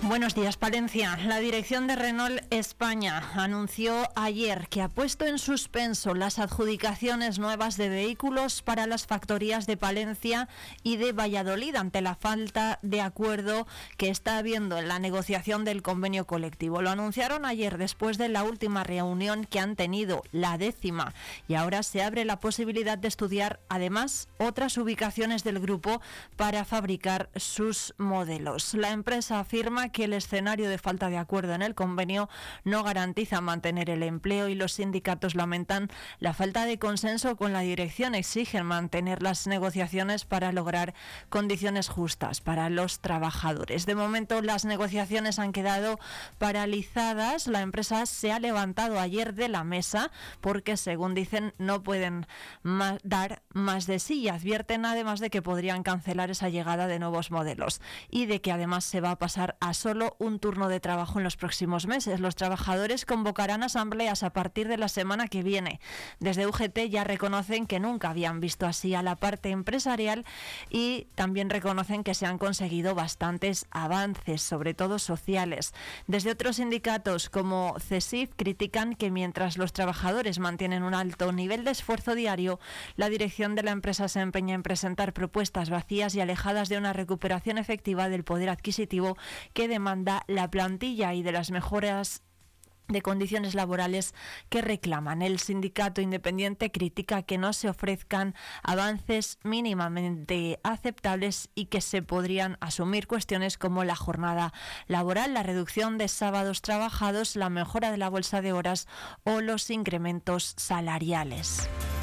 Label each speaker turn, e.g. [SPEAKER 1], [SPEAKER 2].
[SPEAKER 1] Buenos días, Palencia. La dirección de Renault España anunció ayer que ha puesto en suspenso las adjudicaciones nuevas de vehículos para las factorías de Palencia y de Valladolid ante la falta de acuerdo que está habiendo en la negociación del convenio colectivo. Lo anunciaron ayer después de la última reunión que han tenido, la 10ª, y ahora se abre la posibilidad de estudiar además otras ubicaciones del grupo para fabricar sus modelos. La empresa afirma que el escenario de falta de acuerdo en el convenio no garantiza mantener el empleo y los sindicatos lamentan la falta de consenso con la dirección. Exigen mantener las negociaciones para lograr condiciones justas para los trabajadores. De momento las negociaciones han quedado paralizadas. La empresa se ha levantado ayer de la mesa porque, según dicen, no pueden dar más de sí y advierten además de que podrían cancelar esa llegada de nuevos modelos y de que además se va a pasar a solo un turno de trabajo en los próximos meses. Los trabajadores convocarán asambleas a partir de la semana que viene. Desde UGT ya reconocen que nunca habían visto así a la parte empresarial y también reconocen que se han conseguido bastantes avances, sobre todo sociales. Desde otros sindicatos como CESIF critican que mientras los trabajadores mantienen un alto nivel de esfuerzo diario, la dirección de la empresa se empeña en presentar propuestas vacías y alejadas de una recuperación efectiva del poder adquisitivo que demanda la plantilla y de las mejoras de condiciones laborales que reclaman. El sindicato independiente critica que no se ofrezcan avances mínimamente aceptables y que se podrían asumir cuestiones como la jornada laboral, la reducción de sábados trabajados, la mejora de la bolsa de horas o los incrementos salariales.